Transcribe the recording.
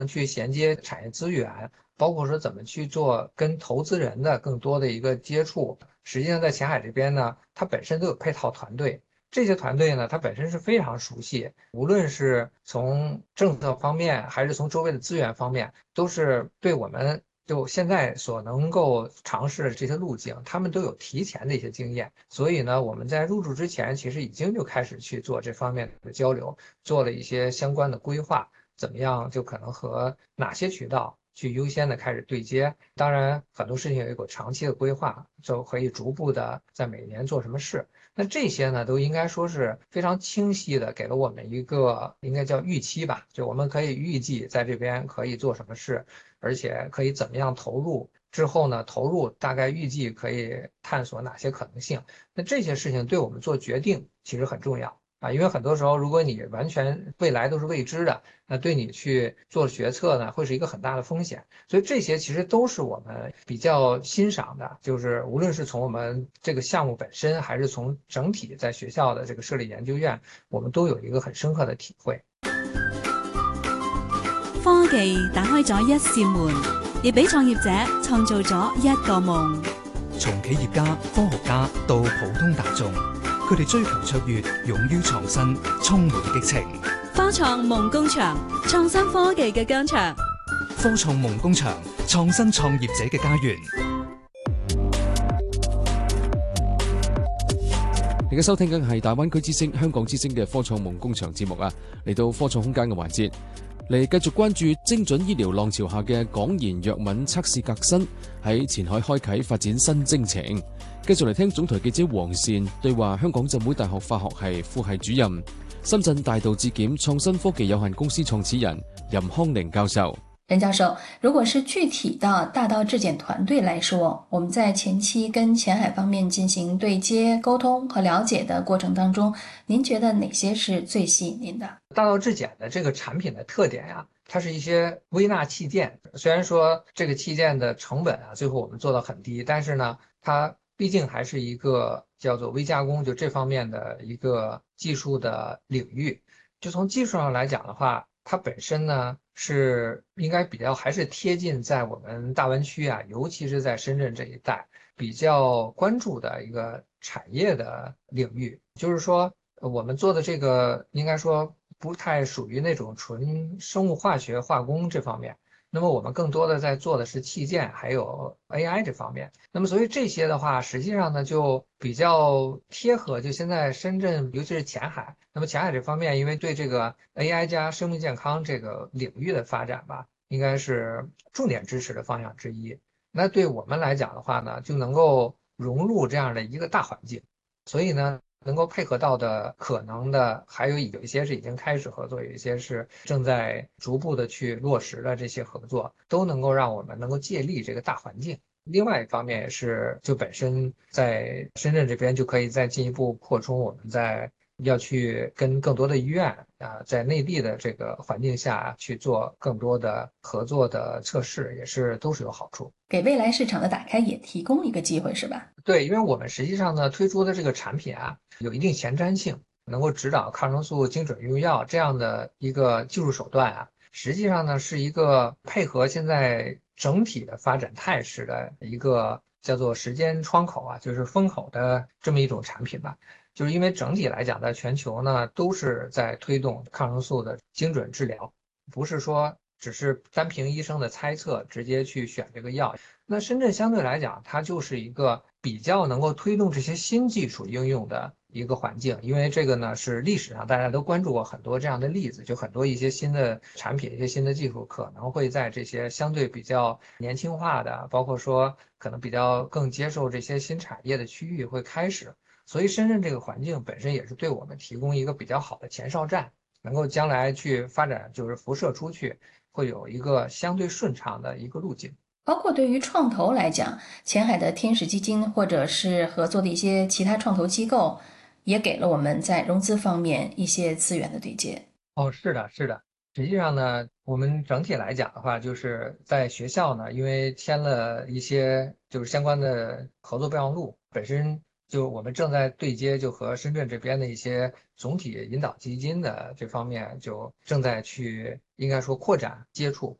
去衔接产业资源，包括说怎么去做跟投资人的更多的一个接触。实际上，在前海这边呢，它本身都有配套团队，这些团队呢，它本身是非常熟悉，无论是从政策方面，还是从周围的资源方面，都是对我们就现在所能够尝试的这些路径，他们都有提前的一些经验。所以呢，我们在入驻之前，其实已经就开始去做这方面的交流，做了一些相关的规划。怎么样就可能和哪些渠道去优先的开始对接。当然，很多事情有一个长期的规划，就可以逐步的在每年做什么事。那这些呢，都应该说是非常清晰的给了我们一个应该叫预期吧，就我们可以预计在这边可以做什么事，而且可以怎么样投入。之后呢，投入大概预计可以探索哪些可能性？那这些事情对我们做决定其实很重要啊，因为很多时候，如果你完全未来都是未知的，那对你去做决策呢，会是一个很大的风险。所以这些其实都是我们比较欣赏的，就是无论是从我们这个項目本身，还是从整體在學校的這個設立研究院，我們都有一個很深刻的體會。 科技打開咗一扇門，亦俾創業者創造咗一個夢。 從企業家、科學家到普通大眾，佢哋追求卓越，勇於創新，充滿激情。 科創夢工場，創新科技嘅疆場。 科創夢工場，創新創業者嘅家園。 而家收聽緊係大灣區之聲、香港之聲嘅科創夢工場節目啊，嚟到科創空間嘅環節，嚟繼續關注精準醫療浪潮下嘅港研藥品測試革新喺前海開啓發展新征程。繼續嚟聽總台記者黃善對話香港浸會大學化學系副系主任、深圳大道智檢創新科技有限公司創始人任康寧教授。 任教授，如果是具體的大道质检团队来说，我们在前期跟前海方面进行对接、沟通和了解的过程当中，您觉得哪些是最吸引您的？ 大道质检的这个产品的特点呀，它是一些微纳器件。虽然说这个器件的成本啊，最后我们做到很低，但是呢，它毕竟还是一个叫做微加工，就这方面的一个技术的领域。就从技术上来讲的话，它本身呢是应该比较还是贴近在我们大湾区啊，尤其是在深圳这一带比较关注的一个产业的领域。就是说，我们做的这个应该说不太属于那种纯生物化学化工这方面。那么我们更多的在做的是器件，还有 AI 这方面。那么所以这些的话，实际上呢就比较贴合，就现在深圳，尤其是前海。那么前海这方面，因为对这个 AI 加生命健康这个领域的发展吧，应该是重点支持的方向之一。那对我们来讲的话呢，就能够融入这样的一个大环境。所以呢，能够配合到的可能的，还有一些是已经开始合作，有一些是正在逐步的去落实的，这些合作都能够让我们能够借力这个大环境。另外一方面也是，就本身在深圳这边就可以再进一步扩充，我们在要去跟更多的医院啊，在内地的这个环境下去做更多的合作的测试，也是都是有好处。 给未来市场的打开也提供一个机会，是吧？ 对，因为我们实际上呢推出的这个产品啊，有一定前瞻性，能够指导抗生素精准用药这样的一个技术手段啊，实际上呢是一个配合现在整体的发展态势的一个叫做时间窗口啊，就是风口的这么一种产品吧。就是因为整体来讲，在全球呢都是在推动抗生素的精准治疗，不是说只是单凭医生的猜测直接去选这个药。那深圳相对来讲，它就是一个比较能够推动这些新技术应用的一个环境，因为这个呢是历史上大家都关注过很多这样的例子，就很多一些新的产品、一些新的技术可能会在这些相对比较年轻化的，包括说可能比较更接受这些新产业的区域会开始。所以深圳这个环境本身也是对我们提供一个比较好的前哨站，能够将来去发展，就是辐射出去，会有一个相对顺畅的一个路径。 包括对于创投来讲，前海的天使基金或者是合作的一些其他创投机构，也给了我们在融资方面一些资源的对接。 哦，是的，是的。实际上呢，我们整体来讲的话，就是在学校呢，因为签了一些就是相关的合作备忘录，本身就我们正在对接，就和深圳这边的一些总体引导基金的这方面，就正在去应该说扩展接触。